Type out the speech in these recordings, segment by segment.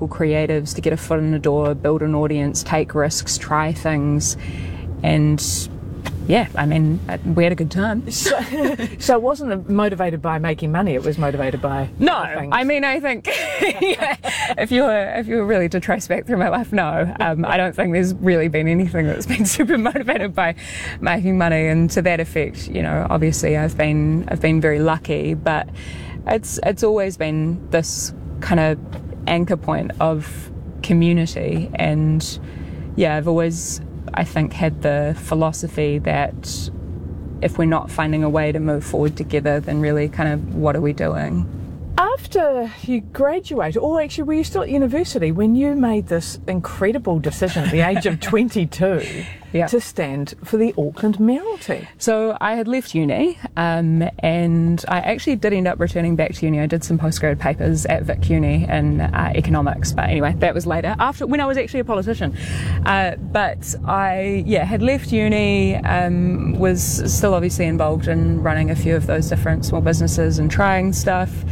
local creatives to get a foot in the door, build an audience, take risks, try things, and yeah, I mean, we had a good time. So it wasn't motivated by making money, it was motivated by No, things. I mean, I think yeah, if you were really to trace back through my life, no, I don't think there's really been anything that's been super motivated by making money. And to that effect, you know, obviously I've been very lucky, but it's always been this kind of anchor point of community. And yeah, I've always, I think, had the philosophy that if we're not finding a way to move forward together, then really kind of what are we doing? After you graduated, or actually were you still at university when you made this incredible decision at the age of 22 Yeah. to stand for the Auckland Mayoralty? So I had left uni, and I actually did end up returning back to uni. I did some postgrad papers at Vic Uni in economics, but anyway, that was later, after when I was actually a politician. But I had left uni, was still obviously involved in running a few of those different small businesses and trying stuff,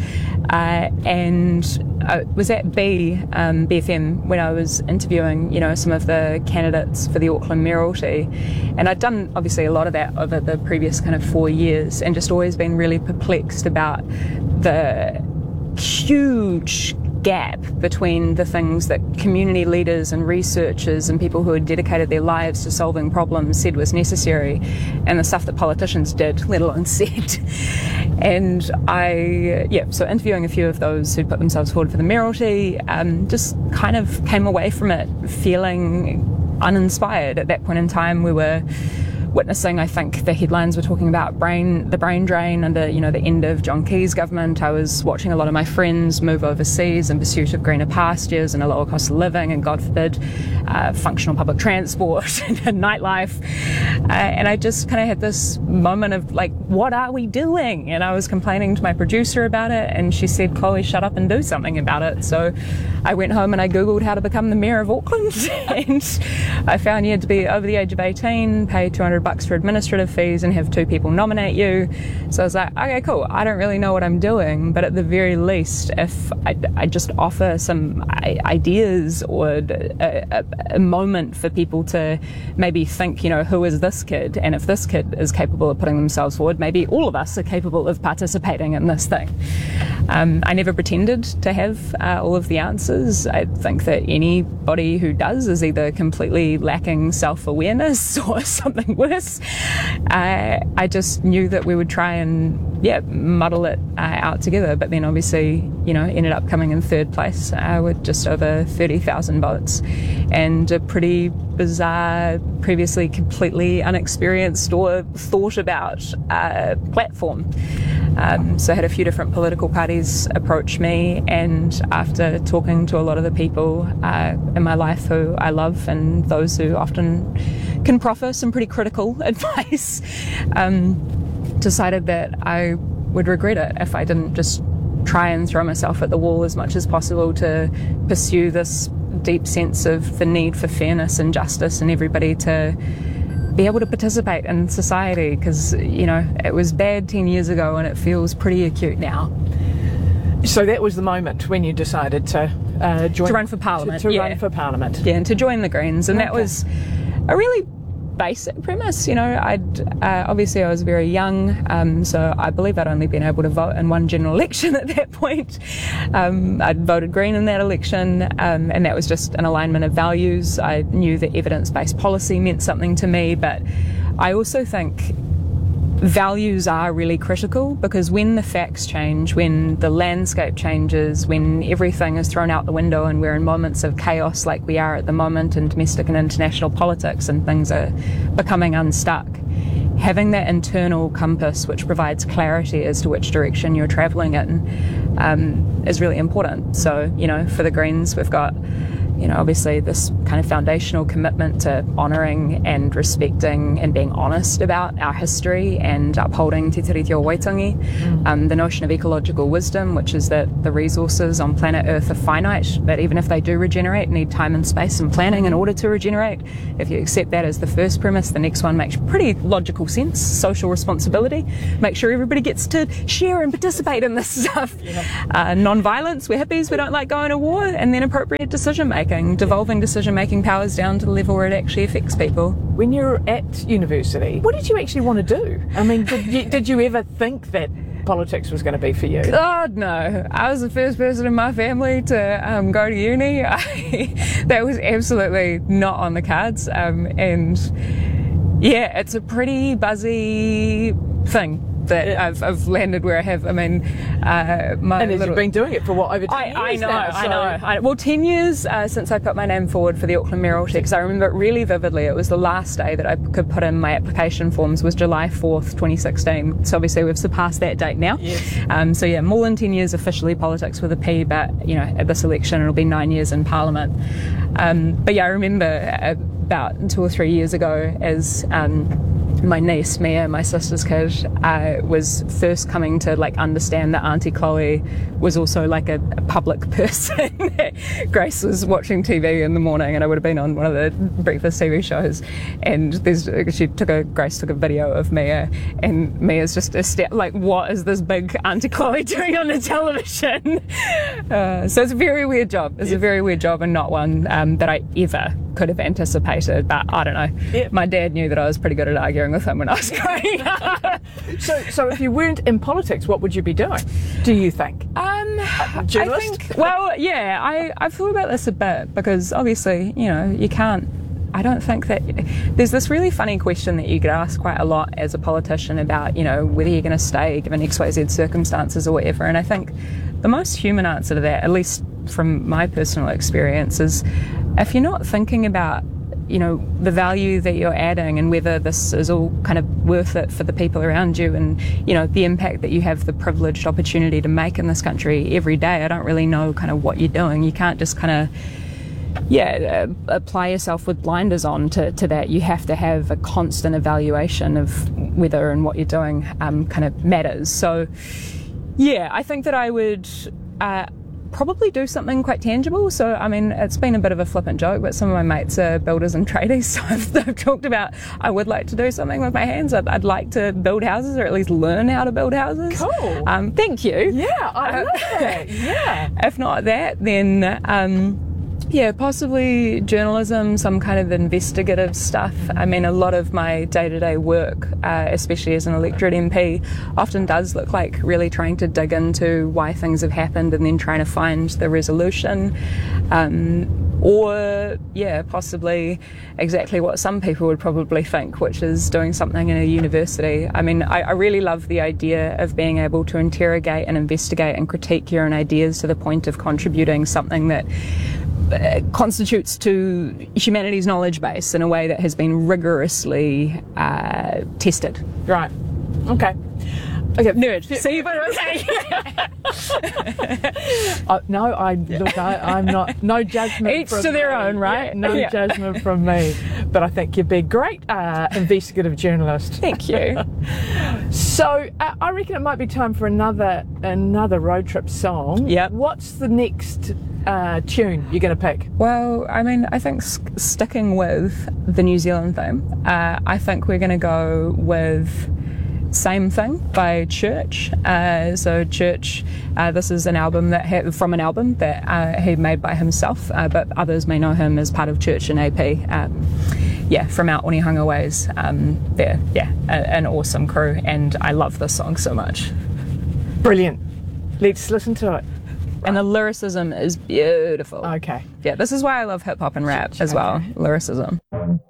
and I was at BFM when I was interviewing, you know, some of the candidates for the Auckland Mayoralty. And I'd done obviously a lot of that over the previous kind of 4 years, and just always been really perplexed about the huge gap between the things that community leaders and researchers and people who had dedicated their lives to solving problems said was necessary, and the stuff that politicians did, let alone said. And so interviewing a few of those who'd put themselves forward for the mayoralty, just kind of came away from it feeling uninspired. At that point in time, we were witnessing, I think the headlines were talking about the brain drain under, you know, the end of John Key's government. I was watching a lot of my friends move overseas in pursuit of greener pastures and a lower cost of living, and God forbid, functional public transport and nightlife. And I just kind of had this moment of like, what are we doing? And I was complaining to my producer about it, and she said, Chloe, shut up and do something about it. So I went home and I Googled how to become the mayor of Auckland, and I found you had to be over the age of 18, pay $200 for administrative fees, and have 2 people nominate you. So I was like, okay, cool. I don't really know what I'm doing, but at the very least, if I just offer some ideas or a moment for people to maybe think, you know, who is this kid? And if this kid is capable of putting themselves forward, maybe all of us are capable of participating in this thing. I never pretended to have all of the answers. I think that anybody who does is either completely lacking self-awareness or something worse. I just knew that we would try and muddle it out together, but then obviously, you know, ended up coming in 3rd place with just over 30,000 votes, and a pretty bizarre, previously completely unexperienced or thought about platform. So I had a few different political parties approach me, and after talking to a lot of the people in my life who I love, and those who often can proffer some pretty critical advice, decided that I would regret it if I didn't just try and throw myself at the wall as much as possible to pursue this deep sense of the need for fairness and justice, and everybody to be able to participate in society, because, you know, it was bad 10 years ago and it feels pretty acute now. So that was the moment when you decided to run for Parliament. To run for Parliament. Yeah, and to join the Greens. And that was a really basic premise. You know, obviously I was very young, so I believe I'd only been able to vote in one general election at that point. I'd voted Green in that election, and that was just an alignment of values. I knew that evidence-based policy meant something to me, but I also think values are really critical, because when the facts change, when the landscape changes, when everything is thrown out the window and we're in moments of chaos like we are at the moment in domestic and international politics, and things are becoming unstuck, having that internal compass which provides clarity as to which direction you're travelling in is really important. So, you know, for the Greens, we've got obviously this kind of foundational commitment to honouring and respecting and being honest about our history and upholding Te Tiriti o Waitangi. The notion of ecological wisdom, which is that the resources on planet Earth are finite, that even if they do regenerate, need time and space and planning in order to regenerate. If you accept that as the first premise, the next one makes pretty logical sense. Social responsibility, make sure everybody gets to share and participate in this stuff. Non-violence, we're hippies, we don't like going to war, and then appropriate decision making, devolving decision making powers down to the level where it actually affects people. When you were at university, what did you actually want to do? I mean, did you ever think that politics was going to be for you? God, no. I was the first person in my family to go to uni. That was absolutely not on the cards. And yeah, it's a pretty buzzy thing that I've landed where I have. I mean, you've been doing it for what, over 10 years I know, now, so. I know. Well, 10 years since I put my name forward for the Auckland Mayoralty, because I remember it really vividly. It was the last day that I could put in my application forms was July 4th, 2016. So obviously we've surpassed that date now. Yes. So yeah, more than 10 years officially politics with a P, but at this election it'll be 9 years in Parliament. But yeah, I remember about 2 or 3 years ago as my niece Mia, my sister's kid, was first coming to understand that Auntie Chloe was also a public person. Grace was watching TV in the morning, and I would have been on one of the breakfast TV shows, and Grace took a video of Mia, and Mia's just what is this big Auntie Chloe doing on the television? So it's a very weird job. It's a very weird job, and not one that I ever could have anticipated, but I don't know. Yep. My dad knew that I was pretty good at arguing with him when I was growing up. So if you weren't in politics, what would you be doing, do you think? Journalist? I've thought about this a bit, because obviously, you can't, I don't think that there's this really funny question that you get asked quite a lot as a politician about, whether you're going to stay given XYZ circumstances or whatever. And I think the most human answer to that, at least from my personal experience, is if you're not thinking about the value that you're adding and whether this is all kind of worth it for the people around you, and the impact that you have the privileged opportunity to make in this country every day, I don't really know kind of what you're doing. You can't just kind of apply yourself with blinders on to that. You have to have a constant evaluation of whether and what you're doing kind of matters. So yeah, I think that I would probably do something quite tangible. So I mean, it's been a bit of a flippant joke, but some of my mates are builders and tradies, so I've talked about I would like to do something with my hands. I'd like to build houses, or at least learn how to build houses. Cool. Thank you. Yeah, I love that. Yeah. If not that, then possibly journalism, some kind of investigative stuff. I mean, a lot of my day-to-day work, especially as an electorate MP, often does look like really trying to dig into why things have happened and then trying to find the resolution. Or possibly exactly what some people would probably think, which is doing something in a university. I mean, I really love the idea of being able to interrogate and investigate and critique your own ideas to the point of contributing something that constitutes to humanity's knowledge base in a way that has been rigorously tested. Right. Okay. Nerd. See what I'm saying? No, I'm not. No judgment. Each from to their me. own, right? Yeah, no judgment from me. But I think you'd be a great investigative journalist. Thank you. So I reckon it might be time for another road trip song. Yep. What's the next tune you're going to pick? Well, I mean, I think sticking with the New Zealand theme, I think we're going to go with Same Thing by Church. So Church, this is an album from an album that he made by himself, but others may know him as part of Church and AP. From out Onehunga ways. They're an awesome crew, and I love this song so much. Brilliant. Let's listen to it. And the lyricism is beautiful. Okay. Yeah, this is why I love hip hop and rap as well. Lyricism.